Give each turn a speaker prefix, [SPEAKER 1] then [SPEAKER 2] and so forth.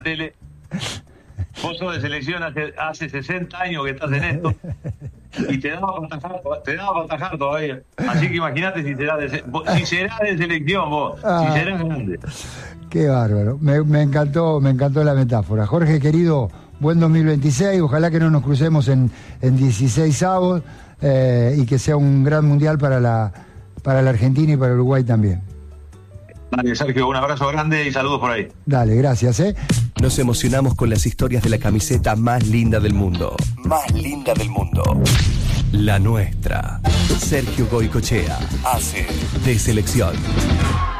[SPEAKER 1] tele. Vos sos de selección hace 60 años que estás en esto y te daba para atajar todavía. Así que imagínate si será de selección vos, si serás grande.
[SPEAKER 2] Qué bárbaro. Me encantó la metáfora. Jorge, querido, buen 2026. Ojalá que no nos crucemos en 16avos y que sea un gran mundial para la Argentina y para Uruguay también.
[SPEAKER 1] Dale, Sergio, un abrazo grande y saludos por ahí.
[SPEAKER 2] Dale, gracias,
[SPEAKER 3] Nos emocionamos con las historias de la camiseta más linda del mundo. Más linda del mundo. La nuestra. Sergio Goycochea hace de selección.